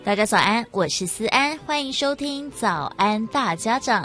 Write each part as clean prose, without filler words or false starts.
大家早安，我是思安，欢迎收听早安大家长。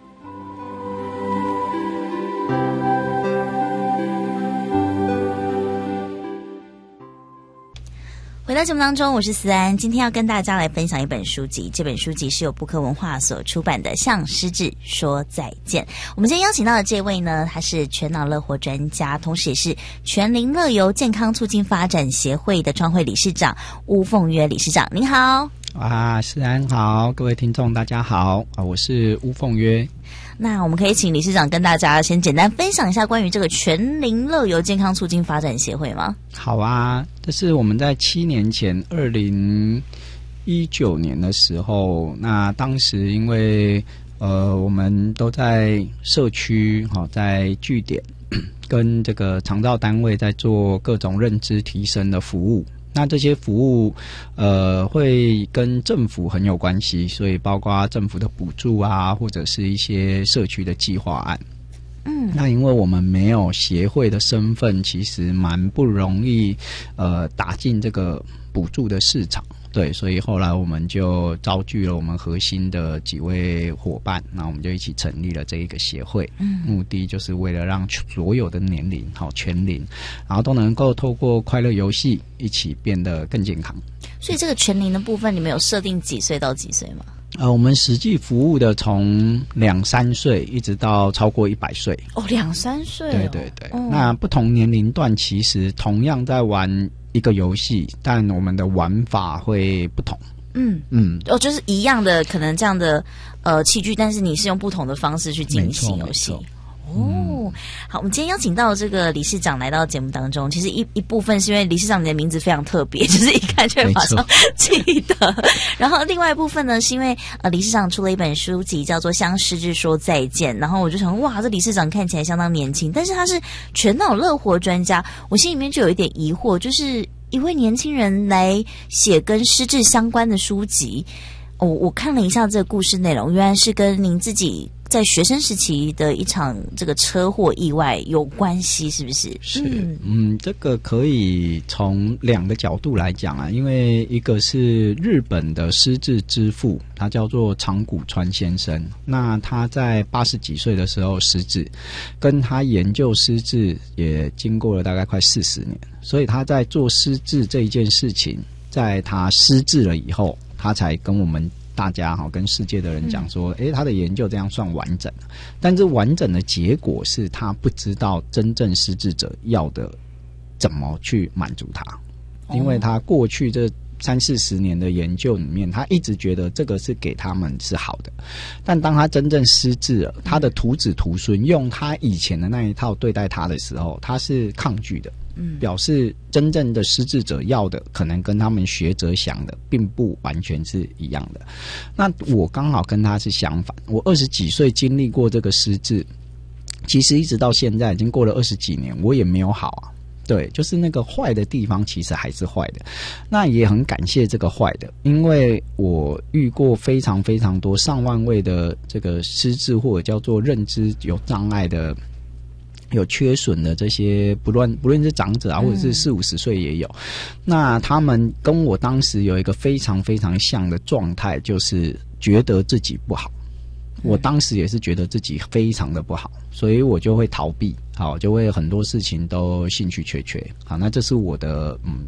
回到节目当中，我是思安，今天要跟大家来分享一本书籍，这本书籍是由布克文化所出版的《向失智说再见》。我们今天邀请到的这位呢，他是全脑乐活专家，同时也是全龄乐游健康促进发展协会的创会理事长巫凤约理事长，您好。 思安好，各位听众大家好，我是巫凤约。 那我们可以请理事长跟大家先简单分享一下关于这个全龄乐游健康促进发展协会吗？ 好啊，这是我们在7年前2019年的时候，那当时因为我们都在社区在据点跟这个长照单位在做各种认知提升的服务。那这些服务会跟政府很有关系，所以包括政府的补助啊，或者是一些社区的计划案。那因为我们没有协会的身份，其实蛮不容易打进这个补助的市场。对，所以后来我们就召集了我们核心的几位伙伴，那我们就一起成立了这一个协会。目的就是为了让所有的年龄全龄，然后都能够透过快乐游戏一起变得更健康。 所以这个全龄的部分，你们有设定几岁到几岁吗？ 我们实际服务的从2-3岁一直到超过100岁。 2-3岁。 对对对。那不同年龄段其实同样在玩一个游戏，但我们的玩法会不同。 就是一样的，可能这样的器具，但是你是用不同的方式去进行游戏。好，我们今天邀请到这个理事长来到节目当中，其实一部分是因为理事长你的名字非常特别，就是一看就会马上记得。然后另外一部分呢，是因为理事长出了一本书籍叫做《向失智说再见》，然后我就想，哇，这理事长看起来相当年轻，但是他是全脑乐活专家，我心里面就有一点疑惑，就是一位年轻人来写跟失智相关的书籍。我看了一下这个故事内容，原来是跟您自己在学生时期的一场这个车祸意外有关系，是不是？ 是，这个可以从2个角度来讲啊，因为一个是日本的失智之父，他叫做长谷川先生，那他在80几岁的时候失智，跟他研究失智也经过了大概快40年，所以他在做失智这一件事情，在他失智了以后，他才跟我们大家跟世界的人讲说，他的研究这样算完整，但是完整的结果是他不知道真正失智者要的怎么去满足他，因为他过去这30-40年的研究里面，他一直觉得这个是给他们是好的，但当他真正失智了，他的徒子徒孙用他以前的那一套对待他的时候，他是抗拒的。表示真正的失智者要的可能跟他们学者想的并不完全是一样的。那我刚好跟他是相反，我20几岁经历过这个失智，其实一直到现在已经过了20几年，我也没有好啊。对，就是那个坏的地方其实还是坏的。那也很感谢这个坏的，因为我遇过非常非常多上万位的这个失智或者叫做认知有障碍的有缺损的这些不论是长者啊，或者是40-50岁也有，那他们跟我当时有一个非常非常像的状态，就是觉得自己不好。我当时也是觉得自己非常的不好，所以我就会逃避，就会很多事情都兴趣缺缺。好，那这是我的